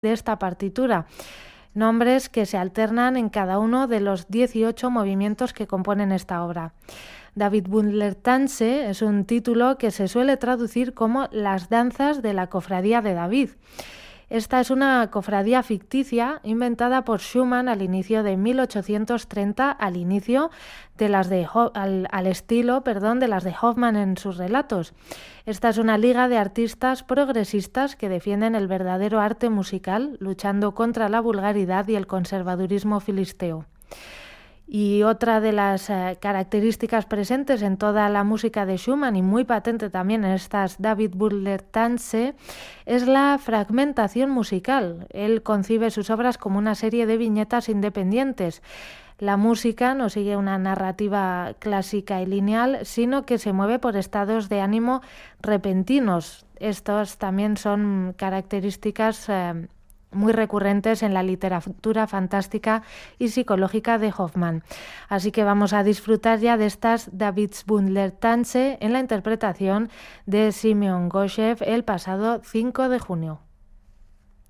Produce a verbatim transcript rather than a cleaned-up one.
de esta partitura, nombres que se alternan en cada uno de los dieciocho movimientos que componen esta obra. David Bundler-Tanze es un título que se suele traducir como Las danzas de la cofradía de David. Esta es una cofradía ficticia inventada por Schumann al inicio de mil ochocientos treinta, al inicio de las de al, al estilo, perdón, de las de Hoffmann en sus relatos. Esta es una liga de artistas progresistas que defienden el verdadero arte musical, luchando contra la vulgaridad y el conservadurismo filisteo. Y otra de las eh, características presentes en toda la música de Schumann y muy patente también en estas David Bundler-Tanze es la fragmentación musical. Él concibe sus obras como una serie de viñetas independientes. La música no sigue una narrativa clásica y lineal, sino que se mueve por estados de ánimo repentinos. Estos también son características eh, muy recurrentes en la literatura fantástica y psicológica de Hoffmann. Así que vamos a disfrutar ya de estas David Bundler-Tanze en la interpretación de Simeon Goshev el pasado cinco de junio.